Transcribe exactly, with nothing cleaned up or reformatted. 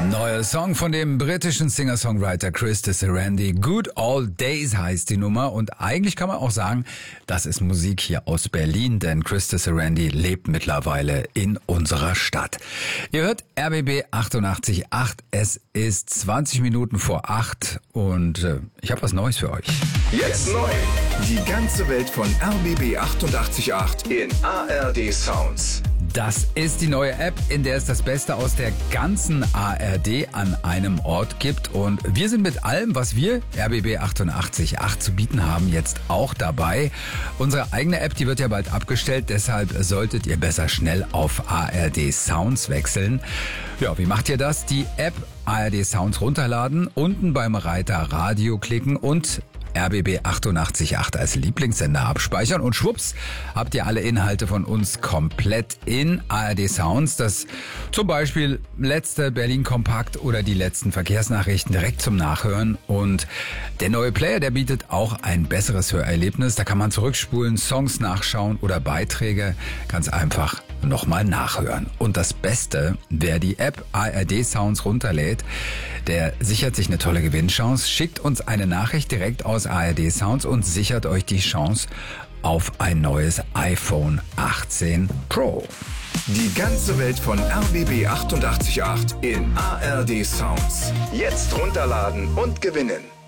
Neuer Song von dem britischen Singer-Songwriter Chris Sarandon. Good Old Days heißt die Nummer und eigentlich kann man auch sagen, das ist Musik hier aus Berlin, denn Chris Sarandon lebt mittlerweile in unserer Stadt. Ihr hört R B B achtundachtzig Komma acht, es ist zwanzig Minuten vor acht und äh, ich habe was Neues für euch. Jetzt neu, die ganze Welt von R B B achtundachtzig Komma acht in A R D Sounds. Das ist die neue App, in der es das Beste aus der ganzen A R D an einem Ort gibt. Und wir sind mit allem, was wir R B B achtundachtzig Komma acht zu bieten haben, jetzt auch dabei. Unsere eigene App, die wird ja bald abgestellt, deshalb solltet ihr besser schnell auf A R D Sounds wechseln. Ja, wie macht ihr das? Die App A R D Sounds runterladen, unten beim Reiter Radio klicken und R B B achtundachtzig Komma acht als Lieblingssender abspeichern und schwupps habt ihr alle Inhalte von uns komplett in A R D Sounds. Das zum Beispiel letzte Berlin Kompakt oder die letzten Verkehrsnachrichten direkt zum Nachhören. Und der neue Player, der bietet auch ein besseres Hörerlebnis. Da kann man zurückspulen, Songs nachschauen oder Beiträge ganz einfach nochmal nachhören. Und das Beste, wer die App A R D Sounds runterlädt, der sichert sich eine tolle Gewinnchance, schickt uns eine Nachricht direkt aus A R D Sounds und sichert euch die Chance auf ein neues iPhone achtzehn Pro. Die ganze Welt von R B B achtundachtzig Komma acht in A R D Sounds. Jetzt runterladen und gewinnen.